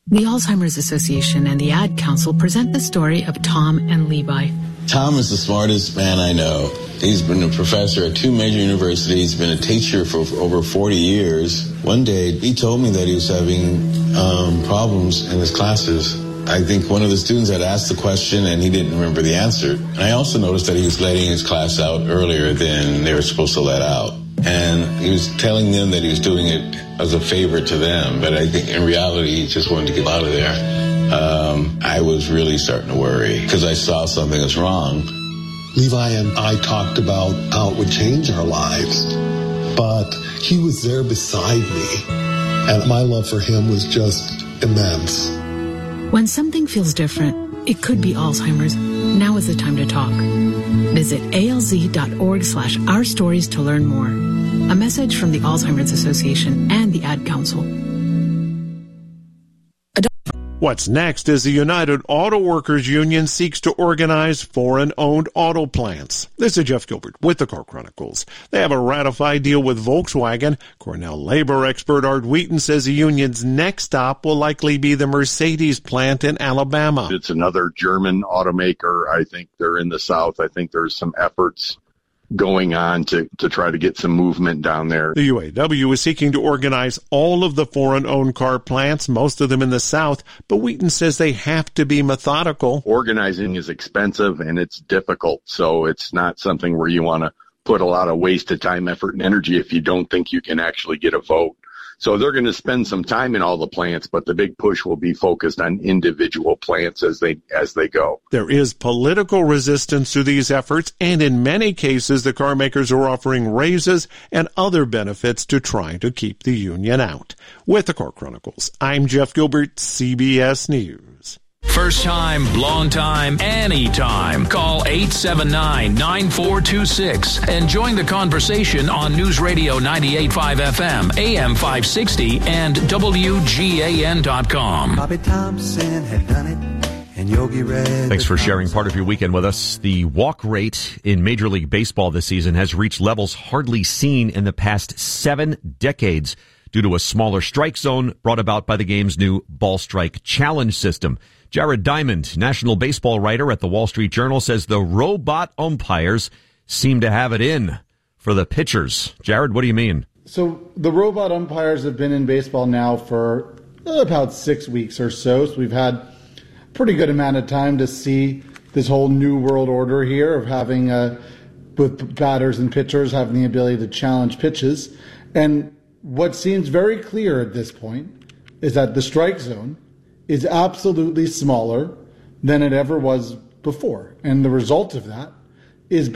The Alzheimer's Association and the Ad Council present the story of Tom and Levi. Tom is the smartest man I know. He's been a professor at 2 major universities, been a teacher for over 40 years. One day, he told me that he was having problems in his classes. I think one of the students had asked the question and he didn't remember the answer. And I also noticed that he was letting his class out earlier than they were supposed to let out. And he was telling them that he was doing it as a favor to them, but I think in reality he just wanted to get out of there. I was really starting to worry because I saw something was wrong. Levi and I talked about how it would change our lives, but he was there beside me, and my love for him was just immense. When something feels different, it could be Alzheimer's. Now is the time to talk. Visit alz.org/ourstories to learn more. A message from the Alzheimer's Association and the Ad Council. What's next is the United Auto Workers Union seeks to organize foreign-owned auto plants. This is Jeff Gilbert with the Car Chronicles. They have a ratified deal with Volkswagen. Cornell labor expert Art Wheaton says the union's next stop will likely be the Mercedes plant in Alabama. It's another German automaker. I think they're in the South. I think there's some efforts going on to try to get some movement down there. The UAW is seeking to organize all of the foreign-owned car plants, most of them in the South, but Wheaton says they have to be methodical. Organizing is expensive and it's difficult, so it's not something where you want to put a lot of wasted time, effort, and energy if you don't think you can actually get a vote. So they're going to spend some time in all the plants, but the big push will be focused on individual plants as they go. There is political resistance to these efforts, and in many cases, the car makers are offering raises and other benefits to try to keep the union out. With the Car Chronicles, I'm Jeff Gilbert, CBS News. First time, long time, anytime. Call 879-9426 and join the conversation on News Radio 98.5 FM, AM 560, and WGAN.com. Bobby Thompson had done it, and Yogi Red. Thanks for sharing part of your weekend with us. The walk rate in Major League Baseball this season has reached levels hardly seen in the past 7 decades due to a smaller strike zone brought about by the game's new ball strike challenge system. Jared Diamond, national baseball writer at the Wall Street Journal, says the robot umpires seem to have it in for the pitchers. Jared, what do you mean? So the robot umpires have been in baseball now for about 6 weeks or so. So we've had a pretty good amount of time to see this whole new world order here of having, with batters and pitchers, having the ability to challenge pitches. And what seems very clear at this point is that the strike zone is absolutely smaller than it ever was before. And the result of that is